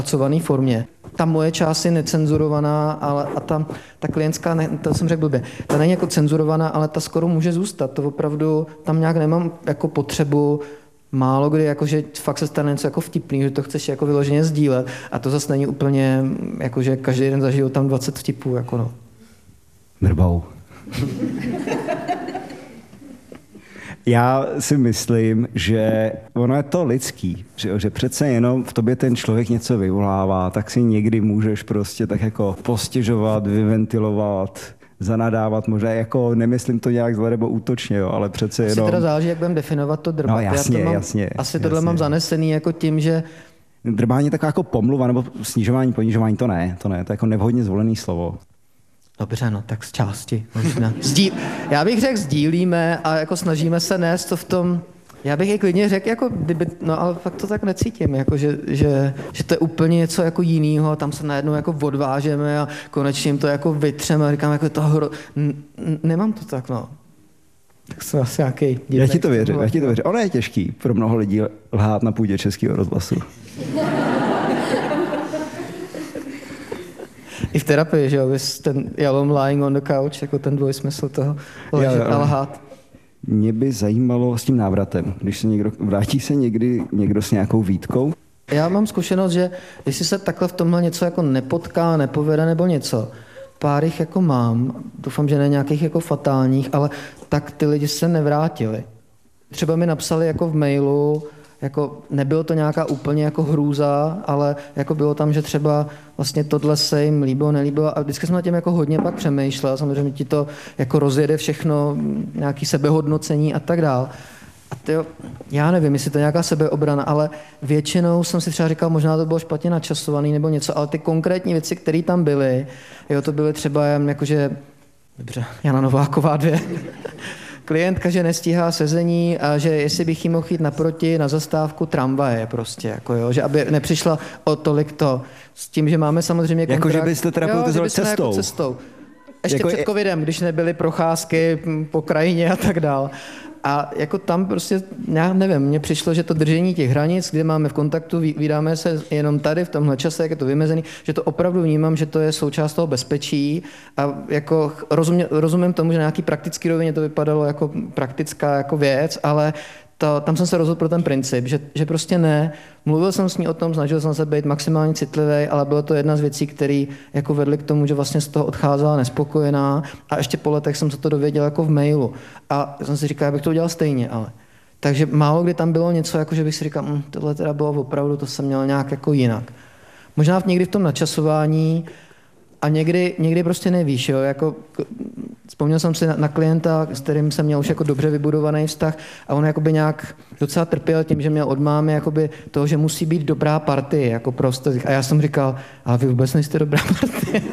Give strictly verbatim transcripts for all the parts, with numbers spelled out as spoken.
pracované formě. Ta moje část je necenzurovaná, ale a ta, ta klientská, ne, to jsem řekl blbě, ta není jako cenzurovaná, ale ta skoro může zůstat. To opravdu tam nějak nemám jako potřebu, málo kdy, jakože fakt se stane něco jako vtipný, že to chceš jako vyloženě sdílet a to zase není úplně, jakože každý den zažil tam dvacet vtipů, jako no. Drbou. Já si myslím, že ono je to lidský, že, že přece jenom v tobě ten člověk něco vyvolává, tak si někdy můžeš prostě tak jako postěžovat, vyventilovat, zanadávat, možná jako nemyslím to nějak zle nebo útočně, jo, ale přece jenom... Asi teda záleží, jak budeme definovat to drbát. No jasně, Já to mám, jasně. Asi tohle jasně. mám zanesený jako tím, že... Drbání je taková jako pomluva, nebo snižování, ponižování, to ne, to ne, to je jako nevhodně zvolený slovo. Dobře, no tak z části možná. Zdí... Já bych řekl, sdílíme a jako snažíme se nést to v tom... Já bych i klidně řekl, jako kdyby, no ale fakt to tak necítím, jako že, že, že to je úplně něco jako jinýho, tam se najednou jako odvážeme a konečně jim to jako vytřeme a říkám, jako to hro... N- nemám to tak, no. Tak jsem asi nějaký divný. Já ti to věřím, já ti to věřím. Ono je těžký pro mnoho lidí lhát na půdě Českého rozhlasu. I v terapii, že jo, ten Jalom lying on the couch, jako ten dvojsmysl toho ležet a lhát. Mě by zajímalo s tím návratem, když se někdo, vrátí se někdy někdo s nějakou výtkou? Já mám zkušenost, že když si se takhle v tomhle něco jako nepotká, nepovede nebo něco, pár jich jako mám, doufám, že ne nějakých jako fatálních, ale tak ty lidi se nevrátili. Třeba mi napsali jako v mailu, jako nebylo to nějaká úplně jako hrůza, ale jako bylo tam, že třeba vlastně tohle se jim líbilo, nelíbilo a vždycky jsem na tím jako hodně pak přemýšlel, samozřejmě ti to jako rozjede všechno, nějaký sebehodnocení a tak dál. A tyjo, já nevím, jestli to je nějaká sebeobrana, ale většinou jsem si třeba říkal, možná to bylo špatně načasovaný nebo něco, ale ty konkrétní věci, které tam byly, jo, to byly třeba jen jakože, dobře, Jana Nováková dvě, klientka, že nestíhá sezení a že jestli bych jí mohl jít naproti na zastávku tramvaje prostě, jako jo, že aby nepřišla o tolik to, s tím, že máme samozřejmě kontrakt. Jako, že byste terapeutizovali cestou. Jako cestou. Ještě jako před je... covidem, když nebyly procházky po krajině a tak dál. A jako tam prostě, já nevím, mně přišlo, že to držení těch hranic, kde máme v kontaktu, vydáme se jenom tady v tomhle čase, jak je to vymezený, že to opravdu vnímám, že to je součást toho bezpečí a jako rozumím, rozumím tomu, že na nějaký praktický rovině to vypadalo jako praktická jako věc, ale to, tam jsem se rozhodl pro ten princip, že, že prostě ne. Mluvil jsem s ní o tom, snažil jsem se být maximálně citlivý, ale bylo to jedna z věcí, které jako vedly k tomu, že vlastně z toho odcházela nespokojená a ještě po letech jsem se to dověděl jako v mailu. A jsem si říkal, já bych to udělal stejně, ale. Takže málo kdy tam bylo něco, jako že bych si říkal, hm, tohle teda bylo opravdu, to jsem měl nějak jako jinak. Možná někdy v tom načasování a někdy, někdy prostě nevíš, jo, jako vzpomněl jsem si na, na klienta, s kterým jsem měl už jako dobře vybudovaný vztah a on jakoby nějak docela trpěl tím, že měl od mámy jakoby toho, že musí být dobrá partie, jako prostě. A já jsem říkal, ale vy vůbec nejste dobrá partie.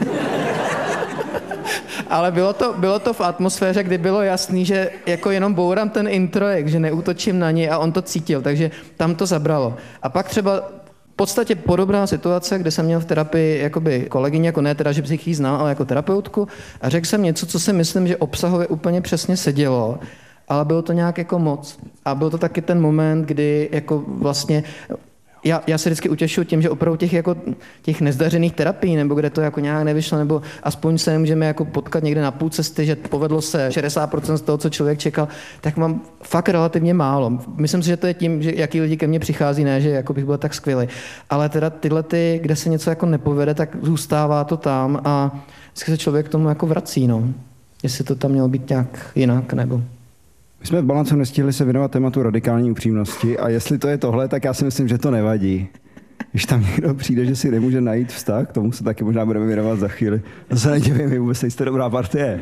Ale bylo to, bylo to v atmosféře, kdy bylo jasný, že jako jenom bourám ten introjekt, že neútočím na něj a on to cítil, takže tam to zabralo. A pak třeba v podstatě podobná situace, kde jsem měl v terapii jakoby kolegyně, jako ne teda, že bych ji znal, ale jako terapeutku a řekl jsem něco, co si myslím, že obsahově úplně přesně sedělo, ale bylo to nějak jako moc. A byl to taky ten moment, kdy jako vlastně Já, já se vždycky utěšuju tím, že opravdu těch, jako, těch nezdařených terapií, nebo kde to jako nějak nevyšlo, nebo aspoň se nemůžeme jako potkat někde na půl cesty, že povedlo se šedesát procent z toho, co člověk čekal, tak mám fakt relativně málo. Myslím si, že to je tím, že jaký lidi ke mně přichází, ne, že jako bych byl tak skvělý. Ale teda tyhle, ty, kde se něco jako nepovede, tak zůstává to tam a vždycky se člověk k tomu jako vrací, no. Jestli to tam mělo být nějak jinak, nebo... My jsme v Balancu nestihli se věnovat tématu radikální upřímnosti a jestli to je tohle, tak já si myslím, že to nevadí. Když tam někdo přijde, že si nemůže najít vztah, tomu se taky možná budeme věnovat za chvíli. To se nedivím, vy vůbec nejste dobrá partie.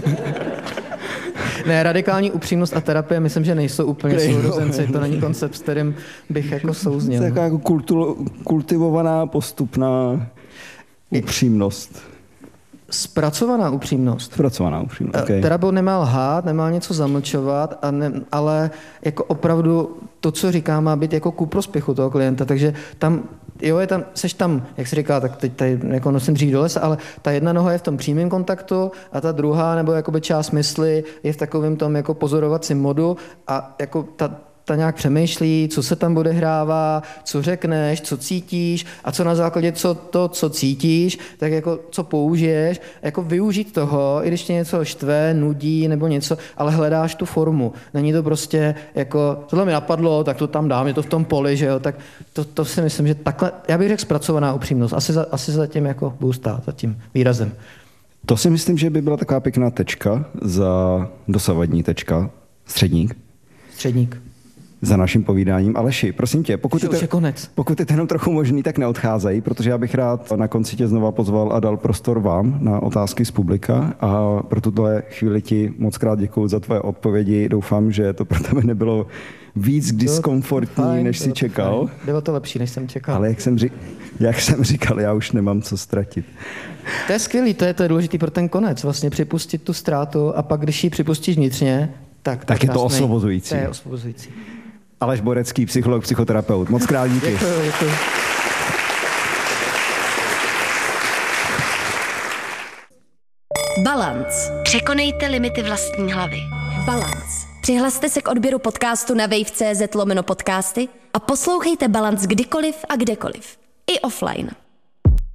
Ne, radikální upřímnost a terapie myslím, že nejsou úplně sourozenci. To není koncept, s kterým bych jako souznil. To je jako kultu, kultivovaná, postupná upřímnost. Zpracovaná upřímnost. Zpracovaná upřímnost, okay. Terapeut nemá lhát, nemá něco zamlčovat, a ne, ale jako opravdu to, co říká, má být jako ku prospěchu toho klienta, takže tam, jo, je tam, seš tam, jak se říká, tak teď tady jako nosím dřív do lesa, ale ta jedna noha je v tom přímém kontaktu a ta druhá, nebo jakoby část mysli je v takovém tom jako pozorovacím modu a jako ta ta nějak přemýšlí, co se tam odehrává, co řekneš, co cítíš a co na základě co to, co cítíš, tak jako co použiješ, jako využít toho, i když tě něco štve, nudí nebo něco, ale hledáš tu formu. Není to prostě jako, tohle mi napadlo, tak to tam dám, je to v tom poli, že jo, tak to, to si myslím, že takhle, já bych řekl zpracovaná upřímnost, asi za, asi za tím jako budu stát, za tím výrazem. To si myslím, že by byla taková pěkná tečka za dosavadní tečka, středník. Středník. Za naším povídáním. Aleši, prosím tě, pokud je, te, pokud je to jenom trochu možný, tak neodcházej, protože já bych rád na konci tě znova pozval a dal prostor vám na otázky z publika a pro tuhle chvíli ti moc krát děkuju za tvoje odpovědi. Doufám, že to pro tebe nebylo víc diskomfortní, fajn, než jsi čekal. Fajn. Bylo to lepší, než jsem čekal. Ale jak jsem, řík, jak jsem říkal, já už nemám co ztratit. To je skvělý, to je, to je důležitý pro ten konec, vlastně připustit tu ztrátu a pak, když ji připustíš vnitřně, tak, tak je to osvobozující. To je osvobozující. Aleš Borecký, psycholog, psychoterapeut. Moc krát díky. Děkuji, děkuji. Balance. Překonejte limity vlastní hlavy. Balance. Přihlaste se k odběru podcastu na wave tečka cz lomeno podcasty a poslouchejte Balance kdykoliv a kdekoliv. I offline.